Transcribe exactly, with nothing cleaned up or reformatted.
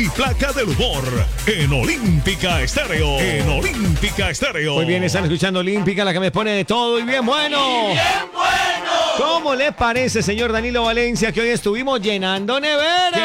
y placa del humor en Olímpica Estéreo. En Olímpica Estéreo. Muy bien, están escuchando Olímpica, la que me pone de todo y bien bueno. ¡Y bien bueno! ¿Cómo le parece, señor Danilo Valencia, que hoy estuvimos llenando neveras?